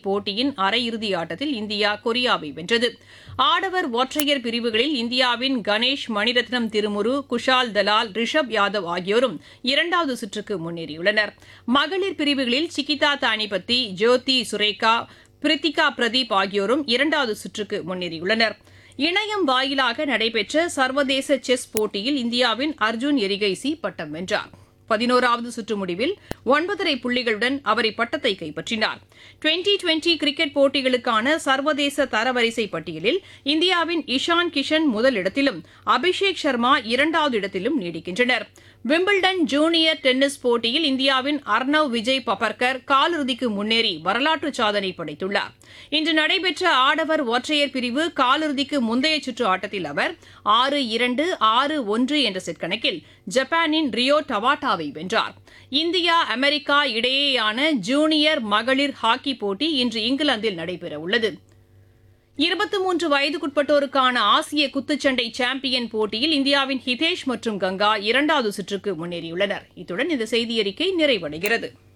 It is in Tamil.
இப்போட்டியின் அரையிறுதி ஆட்டத்தில் இந்தியா கொரியாவை வென்றது. ஆடவர் ஒற்றையர் பிரிவுகளில் இந்தியாவின் கணேஷ் மணிரத்னம் திருமுரு, குஷால் தலால், ரிஷப் யாதவ் ஆகியோரும் இரண்டாவது சுற்றுக்கு முன்னேறியுள்ளனர். மகளிர் பிரிவுகளில் சிகிதா தானிபத்தி, ஜோதி சுரேகா, பிரித்திகா பிரதீப் ஆகியோரும் இரண்டாவது சுற்றுக்கு முன்னேறியுள்ளனர். இணையம் வாயிலாக நடைபெற்ற சர்வதேச செஸ் போட்டியில் இந்தியாவின் அர்ஜுன் எரிகைசி பட்டம் வென்றார். 11வது சுற்று முடிவில் 9.5 புள்ளிகளுடன் அவர் இப்பட்டத்தை கைப்பற்றினார். டுவெண்டி கிரிக்கெட் போட்டிகளுக்கான சர்வதேச தரவரிசை பட்டியலில் இந்தியாவின் இஷான் கிஷன் முதலிடத்திலும் அபிஷேக் சர்மா இரண்டாவது இடத்திலும் நீடிக்கின்றனர். விம்பிள்டன் ஜூனியர் டென்னிஸ் போட்டியில் இந்தியாவின் அர்ணவ் விஜய் பபர்கர் காலிறுதிக்கு முன்னேறி வரலாற்று சாதனை படைத்துள்ளார். இன்று நடைபெற்ற ஆடவர் ஒற்றையர் பிரிவு காலிறுதிக்கு முந்தைய சுற்று ஆட்டத்தில் அவர் 6-2, 6-1 என்ற செட் கணக்கில் ஜப்பானின் ரியோ டவாட்டாவை வென்றார். இந்தியா அமெரிக்கா இடையேயான ஜூனியர் மகளிர் ஹாக்கி போட்டி இன்று இங்கிலாந்தில் நடைபெறவுள்ளது. 23 வயதுக்குட்பட்டோருக்கான ஆசிய குத்துச்சண்டை சாம்பியன் போட்டியில் இந்தியாவின் ஹிதேஷ் மற்றும் கங்கா இரண்டாவது சுற்றுக்கு முன்னேறியுள்ளனர். இத்துடன் இந்த செய்தியறிக்கை நிறைவடைகிறது.